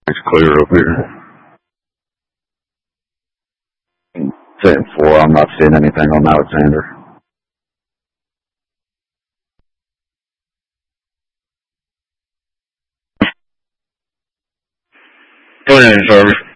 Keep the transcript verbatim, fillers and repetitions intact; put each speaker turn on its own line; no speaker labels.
It's clear up here. Saying four, I'm not seeing anything on Alexander. Go ahead, Harvey.